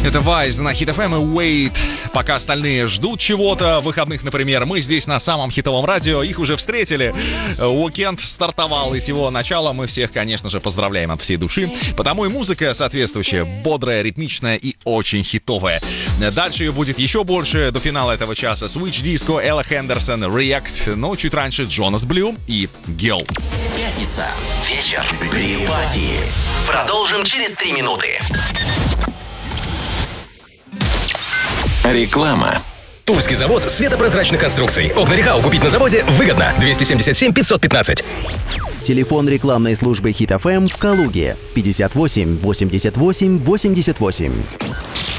Это Vice на Hit FM и Wait. Пока остальные ждут чего-то, выходных, например, мы здесь на самом хитовом радио, их уже встретили. Уикенд стартовал, и с его начала мы всех, конечно же, поздравляем от всей души. Потому и музыка соответствующая, бодрая, ритмичная и очень хитовая. Дальше ее будет еще больше. До финала этого часа Switch Disco, Элла Хендерсон, React, но чуть раньше Jonas Blue и Girl. Пятница. Вечер. Припати. Продолжим через 3 минуты. Реклама. Тульский завод светопрозрачных конструкций. Окна Рехау купить на заводе выгодно. 277 515. Телефон рекламной службы Hit FM в Калуге 58 88 88.